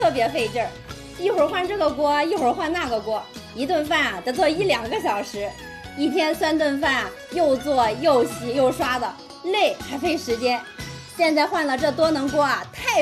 特别费劲儿，一会儿换这个锅，一会儿换那个锅，一顿饭啊得做1-2个小时，一天3顿饭啊，又做又洗又刷的，累还费时间。现在换了这多能锅啊，太